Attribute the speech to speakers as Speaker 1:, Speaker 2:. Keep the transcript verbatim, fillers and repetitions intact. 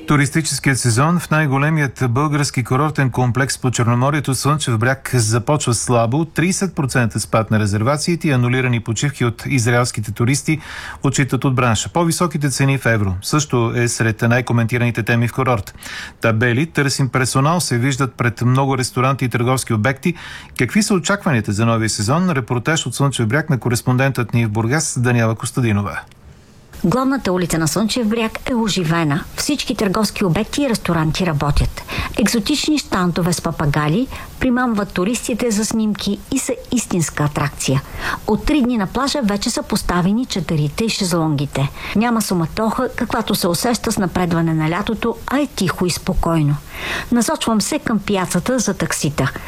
Speaker 1: Туристическият сезон в най-големият български курортен комплекс по Черноморието Слънчев бряг започва слабо. трийсет процента спад на резервациите и анулирани почивки от израелските туристи отчитат от бранша. По-високите цени в евро също е сред най-коментираните теми в курорт. Табели "Търсим персонал" се виждат пред много ресторанти и търговски обекти. Какви са очакванията за новия сезон? Репортаж от Слънчев бряг на кореспондентът ни в Бургас Даниела Костадинова.
Speaker 2: Главната улица на Слънчев бряг е оживена. Всички търговски обекти и ресторанти работят. Екзотични щантове с папагали примамват туристите за снимки и са истинска атракция. От три дни на плажа вече са поставени чадърите и шезлонгите. Няма суматоха, каквато се усеща с напредване на лятото, а е тихо и спокойно. Насочвам се към пияцата за таксита.